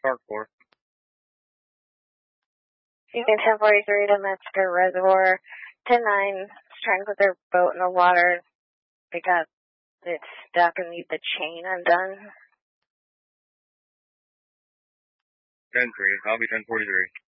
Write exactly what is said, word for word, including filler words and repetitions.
Park four. Houston ten forty-three to Metzger Reservoir. ten nine is trying to put their boat in the water because it's stuck and needs the chain undone. ten three, I'll be ten forty-three.